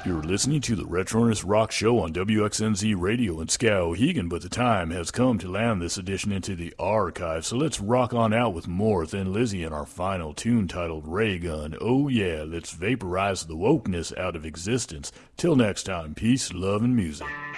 You're listening to the Retronis Rock Show on WXNZ Radio in Skowhegan, but the time has come to land this edition into the archive, so let's rock on out with more Thin Lizzy and our final tune titled Ray Gun. Oh yeah, let's vaporize the wokeness out of existence. Till next time, peace, love, and music.